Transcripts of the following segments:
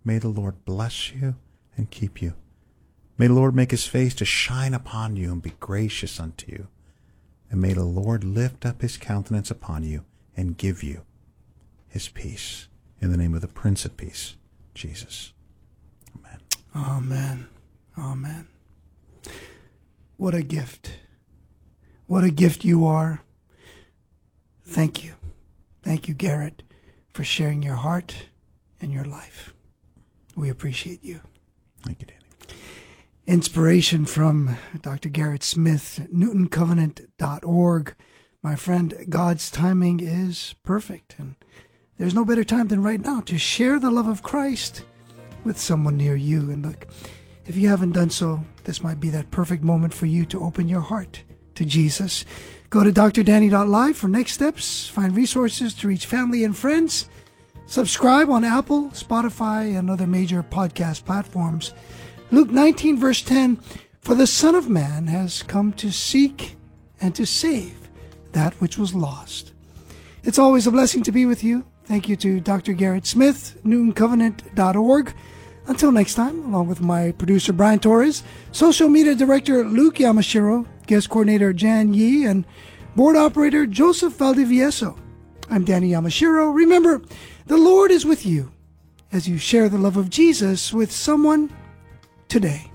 May the Lord bless you and keep you. May the Lord make his face to shine upon you and be gracious unto you. And may the Lord lift up his countenance upon you and give you his peace. In the name of the Prince of Peace, Jesus. Amen. Amen. Amen. What a gift. What a gift you are. Thank you. Thank you, Garrett, for sharing your heart and your life. We appreciate you. Thank you, Danny. Inspiration from Dr. Garrett Smith, NewtonCovenant.org. My friend, God's timing is perfect, and there's no better time than right now to share the love of Christ with someone near you. And look, if you haven't done so, this might be that perfect moment for you to open your heart to Jesus. Go to drdanny.live for next steps, find resources to reach family and friends. Subscribe on Apple, Spotify, and other major podcast platforms. Luke 19, verse 10, for the Son of Man has come to seek and to save that which was lost. It's always a blessing to be with you. Thank you to Dr. Garrett Smith, NewtonCovenant.org. Until next time, along with my producer Brian Torres, social media director Luke Yamashiro, guest coordinator Jan Yee, and board operator Joseph Valdivieso. I'm Danny Yamashiro. Remember, the Lord is with you as you share the love of Jesus with someone today.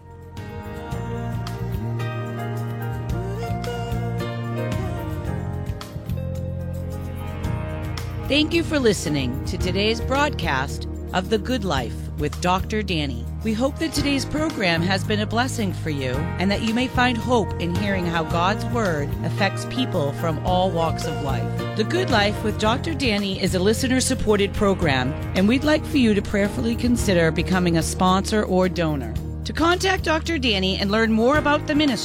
Thank you for listening to today's broadcast of The Good Life with Dr. Danny. We hope that today's program has been a blessing for you and that you may find hope in hearing how God's Word affects people from all walks of life. The Good Life with Dr. Danny is a listener-supported program, and we'd like for you to prayerfully consider becoming a sponsor or donor. To contact Dr. Danny and learn more about the ministry,